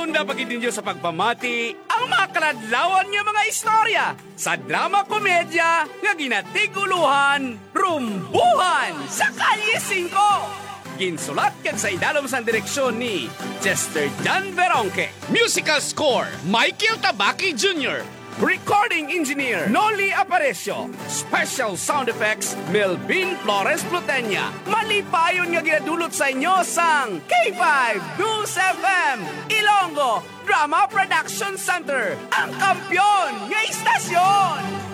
Sunda pagidinyo sa pagpamati ang mga kaladlawan nga mga istorya sa drama-komedya nga ginatiguluhan, rumbuhan sa Kalye 5. Ginsulat kag sa idalom sa direksyon ni Chester Jan Veronque. Musical score, Michael Tabaki Jr. Recording Engineer, Noli Aparecio. Special Sound Effects, Melvin Flores Plutenya. Malipayon nga ginadulot sa inyo sang K5 News FM, Ilonggo Drama Production Center, ang kampyon nga istasyon!